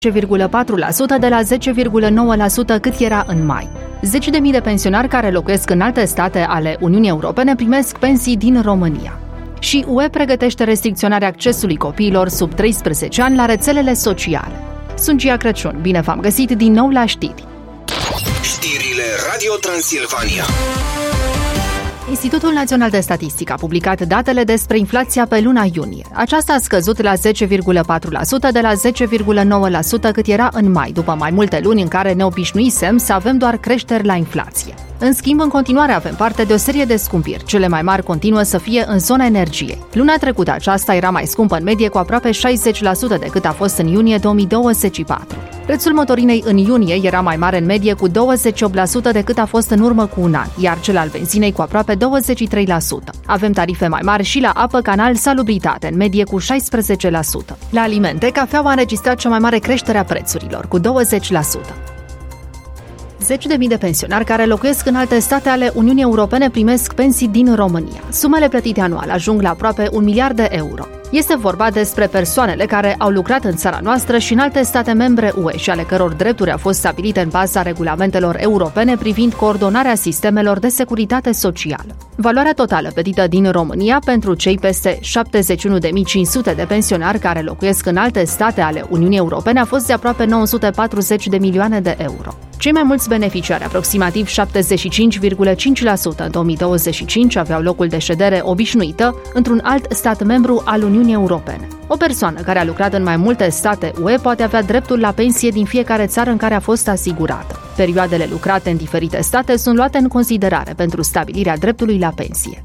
10,4% de la 10,9% cât era în mai. Zeci de mii de pensionari care locuiesc în alte state ale Uniunii Europene primesc pensii din România. Și UE pregătește restricționarea accesului copiilor sub 13 ani la rețelele sociale. Sunt Gia Crăciun, bine v-am găsit din nou la știri. Știrile Radio Transilvania. Institutul Național de Statistică a publicat datele despre inflația pe luna iunie. Aceasta a scăzut la 10,4% de la 10,9% cât era în mai, după mai multe luni în care ne obișnuisem să avem doar creșteri la inflație. În schimb, în continuare avem parte de o serie de scumpiri. Cele mai mari continuă să fie în zona energiei. Luna trecută aceasta era mai scumpă în medie cu aproape 60% decât a fost în iunie 2024. Prețul motorinei în iunie era mai mare în medie cu 28% decât a fost în urmă cu un an, iar cel al benzinei cu aproape 23%. Avem tarife mai mari și la apă, canal, salubritate, în medie cu 16%. La alimente, cafeaua a înregistrat cea mai mare creștere a prețurilor, cu 20%. Zeci de mii de pensionari care locuiesc în alte state ale Uniunii Europene primesc pensii din România. Sumele plătite anual ajung la aproape 1 miliard de euro. Este vorba despre persoanele care au lucrat în țara noastră și în alte state membre UE și ale căror drepturi au fost stabilite în baza regulamentelor europene privind coordonarea sistemelor de securitate socială. Valoarea totală plătită din România pentru cei peste 71.500 de pensionari care locuiesc în alte state ale Uniunii Europene a fost de aproape 940 de milioane de euro. Cei mai mulți beneficiari, aproximativ 75,5% în 2025, aveau locul de ședere obișnuită într-un alt stat membru al Uniunii Europene. O persoană care a lucrat în mai multe state UE poate avea dreptul la pensie din fiecare țară în care a fost asigurată. Perioadele lucrate în diferite state sunt luate în considerare pentru stabilirea dreptului la pensie.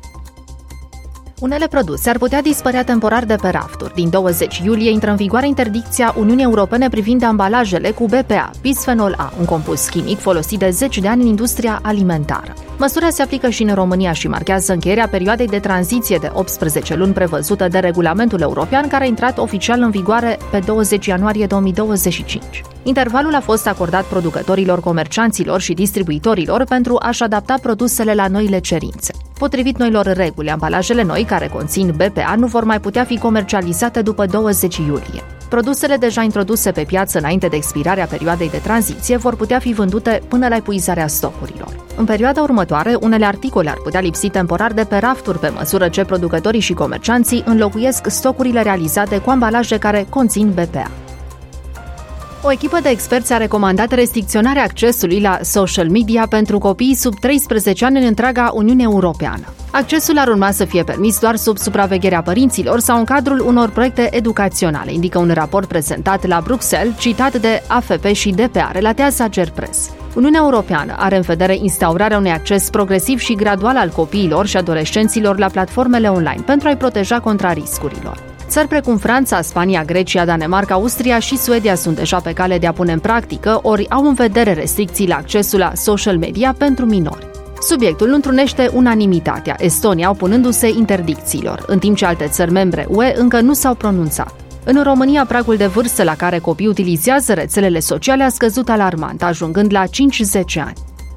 Unele produse ar putea dispărea temporar de pe rafturi. Din 20 iulie intră în vigoare interdicția Uniunii Europene privind ambalajele cu BPA, bisfenol A, un compus chimic folosit de zeci de ani în industria alimentară. Măsura se aplică și în România și marchează încheierea perioadei de tranziție de 18 luni prevăzută de regulamentul european, care a intrat oficial în vigoare pe 20 ianuarie 2025. Intervalul a fost acordat producătorilor, comercianților și distribuitorilor pentru a-și adapta produsele la noile cerințe. Potrivit noilor reguli, ambalajele noi care conțin BPA nu vor mai putea fi comercializate după 20 iulie. Produsele deja introduse pe piață înainte de expirarea perioadei de tranziție vor putea fi vândute până la epuizarea stocurilor. În perioada următoare, unele articole ar putea lipsi temporar de pe rafturi pe măsură ce producătorii și comercianții înlocuiesc stocurile realizate cu ambalaje care conțin BPA. O echipă de experți a recomandat restricționarea accesului la social media pentru copiii sub 13 ani în întreaga Uniune Europeană. Accesul ar urma să fie permis doar sub supravegherea părinților sau în cadrul unor proiecte educaționale, indică un raport prezentat la Bruxelles, citat de AFP și DPA, relatează Agerpres. Uniunea Europeană are în vedere instaurarea unui acces progresiv și gradual al copiilor și adolescenților la platformele online pentru a-i proteja contra riscurilor. Țări precum Franța, Spania, Grecia, Danemarca, Austria și Suedia sunt deja pe cale de a pune în practică, ori au în vedere restricții la accesul la social media pentru minori. Subiectul nu întrunește unanimitatea, Estonia opunându-se interdicțiilor, în timp ce alte țări membre UE încă nu s-au pronunțat. În România, pragul de vârstă la care copiii utilizează rețelele sociale a scăzut alarmant, ajungând la 5-10 ani.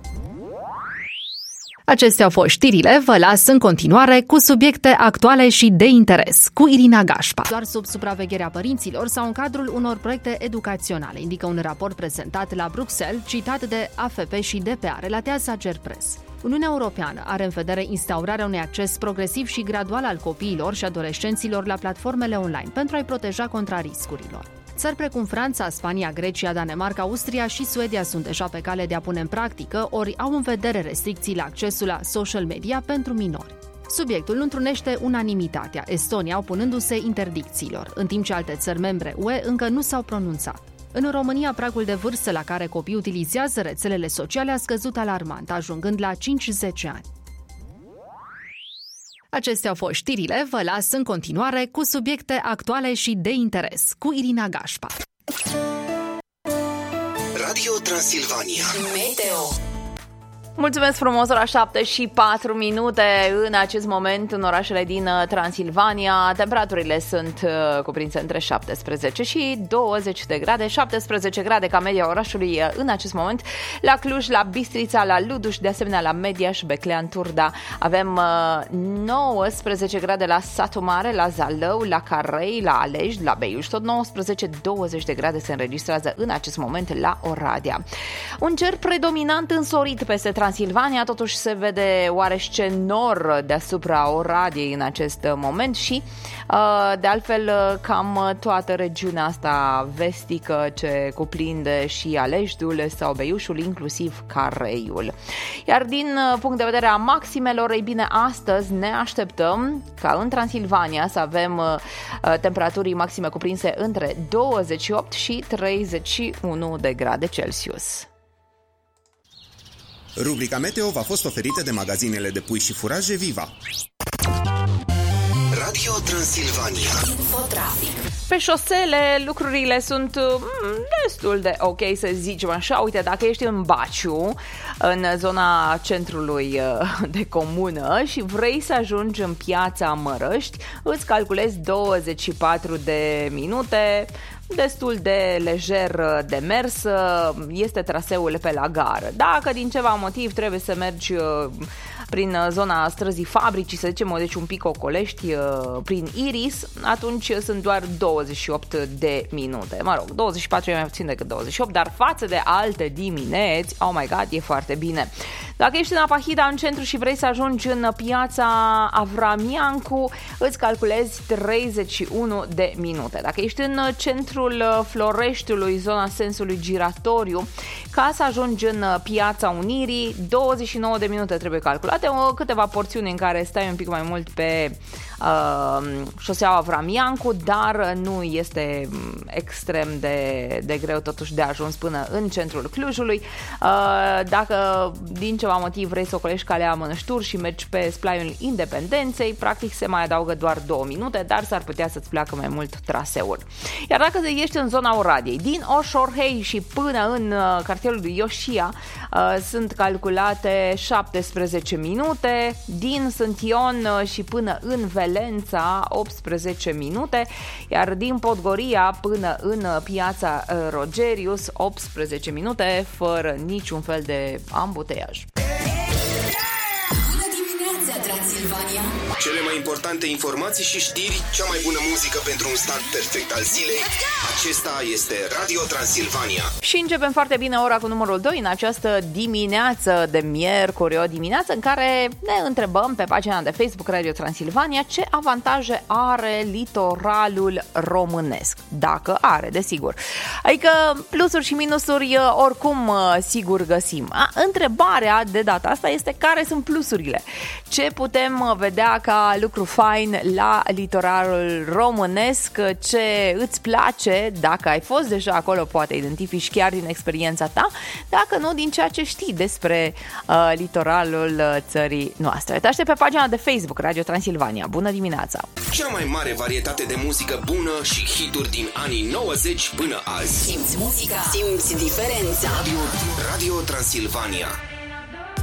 Acestea au fost știrile, vă las în continuare cu subiecte actuale și de interes, cu Irina Gașpa. Doar sub supravegherea părinților sau în cadrul unor proiecte educaționale, indică un raport prezentat la Bruxelles, citat de AFP și DPA, relatează Agerpres. Uniunea Europeană are în vedere instaurarea unui acces progresiv și gradual al copiilor și adolescenților la platformele online pentru a-i proteja contra riscurilor. Țări precum Franța, Spania, Grecia, Danemarca, Austria și Suedia sunt deja pe cale de a pune în practică, ori au în vedere restricții la accesul la social media pentru minori. Subiectul nu întrunește unanimitatea, Estonia opunându-se interdicțiilor, în timp ce alte țări membre UE încă nu s-au pronunțat. În România, pragul de vârstă la care copiii utilizează rețelele sociale a scăzut alarmant, ajungând la 5-10 ani. Acestea au fost știrile, vă las în continuare cu subiecte actuale și de interes, cu Irina Gașpa. Radio Transilvania. Meteo. Mulțumesc frumos, ora 7:04 în acest moment în orașele din Transilvania. Temperaturile sunt cuprinse între 17 și 20 de grade, 17 grade ca media orașului în acest moment. La Cluj, la Bistrița, la Luduș, de asemenea la Mediaș, Beclean, Turda. Avem 19 grade la Satu Mare, la Zalău, la Carei, la Alești, la Beiuș. Tot 19-20 de grade se înregistrează în acest moment la Oradea. Un cer predominant însorit peste Transilvania, totuși se vede oarește nor deasupra Oradiei în acest moment și de altfel cam toată regiunea asta vestică ce cuprinde și Aleștiul sau Beiușul, inclusiv Careiul. Iar din punct de vedere a maximelor, ei bine, astăzi ne așteptăm ca în Transilvania să avem temperaturi maxime cuprinse între 28 și 31 de grade Celsius. Rubrica Meteo v-a fost oferită de magazinele de pui și furaje Viva. Radio Transilvania. Infotrafic. Pe șosele lucrurile sunt destul de ok, să zicem așa. Uite, dacă ești în Baciu, în zona centrului de comună și vrei să ajungi în Piața Mărăști, îți calculezi 24 de minute, destul de lejer de mers, este traseul pe la gară. Dacă din ceva motiv trebuie să mergi prin zona străzii Fabricii, să zicem, deci un pic ocolești prin Iris, atunci sunt doar 28 de minute. Mă rog, 24 e mai puțin decât 28, dar față de alte dimineți, oh my god, e foarte bine. Dacă ești în Apahida, în centru, și vrei să ajungi în Piața Avramiancu, îți calculezi 31 de minute. Dacă ești în centrul Floreștiului, zona sensului giratoriu, ca să ajungi în Piața Unirii, 29 de minute trebuie calculate, câteva porțiuni în care stai un pic mai mult pe șoseaua Avramiancu, dar nu este extrem de greu totuși de ajuns până în centrul Clujului. Dacă din ceva motiv vrei să ocolești calea Mănășturi și mergi pe splaiul Independenței, practic se mai adaugă doar 2 minute, dar s-ar putea să-ți pleacă mai mult traseul. Iar dacă ești în zona Oradiei, din Oșorhei și până în cartierul Ioșia, sunt calculate 17 minute, din Sântion și până în Velența 18 minute, iar din Podgoria până în Piața Rogerius 18 minute, fără niciun fel de ambuteiaj. Bună dimineața, Transilvania! Cele mai importante informații și știri, cea mai bună muzică pentru un start perfect al zilei. Acesta este Radio Transilvania. Și începem foarte bine ora cu numărul 2 în această dimineață de miercuri, o dimineață în care ne întrebăm pe pagina de Facebook Radio Transilvania ce avantaje are litoralul românesc. Dacă are, desigur. Adică plusuri și minusuri oricum sigur găsim. Întrebarea de data asta este care sunt plusurile. Ce putem vedea ca lucru fain la litoralul românesc, ce îți place, dacă ai fost deja acolo, poate identifici chiar din experiența ta, dacă nu, din ceea ce știi despre litoralul țării noastre. Te aștept pe pagina de Facebook Radio Transilvania. Bună dimineața! Cea mai mare varietate de muzică bună și hituri din anii 90 până azi. Simți muzica, simți diferența. Radio Transilvania.